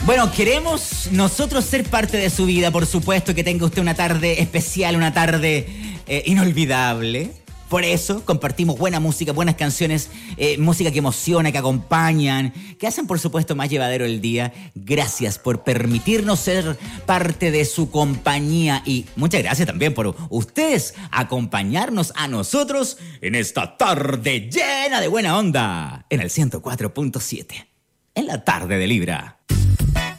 Bueno, queremos nosotros ser parte de su vida, por supuesto, que tenga usted una tarde especial, una tarde inolvidable. Por eso compartimos buena música, buenas canciones, música que emociona, que acompañan, que hacen por supuesto más llevadero el día. Gracias por permitirnos ser parte de su compañía y muchas gracias también por ustedes acompañarnos a nosotros en esta tarde llena de buena onda en el 104.7, en la tarde de Libra.